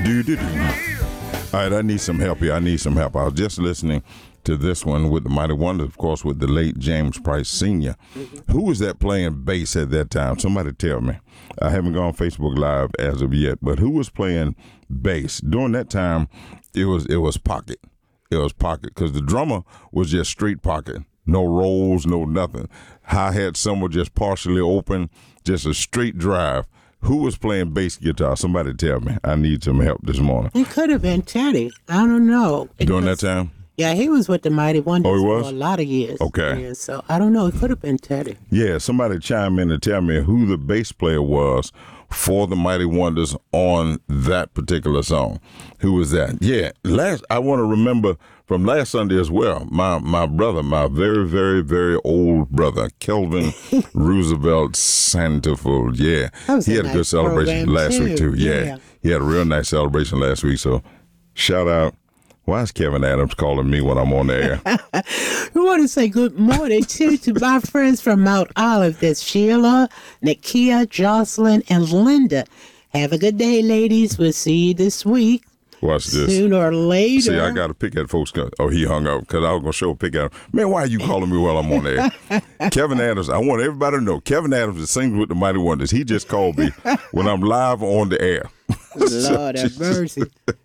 Do. All right, I need some help here. I was just listening to this one with the Mighty Wonders, of course, with the late James Price Sr. Who was that playing bass at that time? Somebody tell me. I haven't gone Facebook Live as of yet, but who was playing bass during that time? It was Pocket. It was Pocket because the drummer was just straight Pocket. No rolls, no nothing. Hi-hat, some were just partially open, just a straight drive. Who was playing bass guitar? Somebody tell me. I need some help this morning. It could have been Teddy. I don't know. During that time? Yeah, he was with the Mighty Wonders Oh, he was? for a lot of years. Okay. Yeah, so I don't know. It could have been Teddy. Yeah, somebody chime in and tell me who the bass player was for the Mighty Wonders on that particular song. Who was that? Yeah, I want to remember from last Sunday as well, my brother, my very, very, very old brother, Kelvin Roosevelt Santafold. Yeah, he had a good celebration last week too. Yeah, he had a real nice celebration last week. So shout out. Why is Kevin Adams calling me when I'm on the air? We want to say good morning to my friends from Mount Olive. There's Sheila, Nakia, Jocelyn, and Linda. Have a good day, ladies. We'll see you this week. Watch this. Sooner or later. See, I got to pick at folks. Oh, he hung up because I was going to show a pick at him. Man, why are you calling me while I'm on the air? Kevin Adams, I want everybody to know, Kevin Adams is singing with the Mighty Wonders. He just called me when I'm live on the air. Lord have mercy.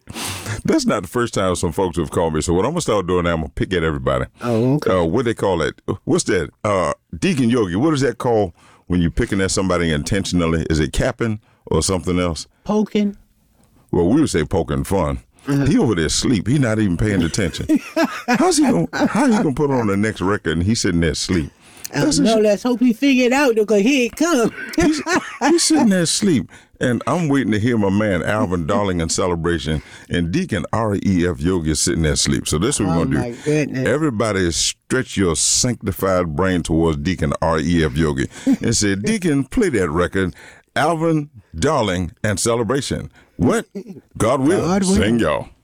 That's not the first time some folks have called me. So what I'm going to start doing now, I'm going to pick at everybody. Oh, okay. What they call that? What's that? Deacon Yogi, what is that called when you're picking at somebody intentionally? Is it capping or something else? Poking. Well, we would say poking fun. He over there asleep. He not even paying attention. How he gonna put on the next record and he's sitting there asleep? Let's hope he figure it out because here it comes. he's sitting there asleep. And I'm waiting to hear my man Alvin Darling in celebration, and Deacon R.E.F. Yogi is sitting there asleep. So this is what we're going to do. Goodness. Everybody stretch your sanctified brain towards Deacon R.E.F. Yogi and say, Deacon, play that record, Alvin Darling and celebration. What? God will. Sing, y'all.